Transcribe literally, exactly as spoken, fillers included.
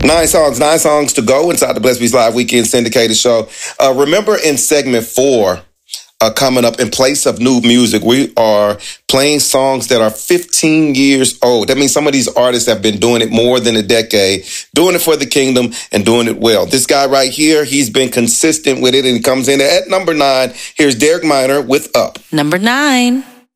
Nine songs, nine songs to go inside the Blessed Beats Live Weekend Syndicated Show. Uh, remember in segment four, uh, coming up in place of new music, we are playing songs that are fifteen years old. That means some of these artists have been doing it more than a decade, doing it for the kingdom and doing it well. This guy right here, he's been consistent with it and he comes in at number nine. Here's Derek Minor with Up. Number nine.